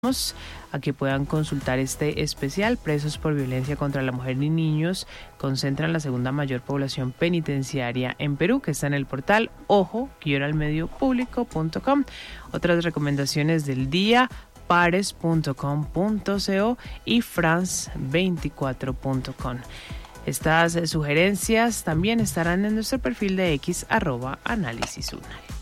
a que puedan consultar este especial. Presos por violencia contra la mujer y niños concentran la segunda mayor población penitenciaria en Perú, que está en el portal ojo-almediopublico.com. Otras recomendaciones del día: pares.com.co y france24.com. Estas sugerencias también estarán en nuestro perfil de X @análisis UNAL.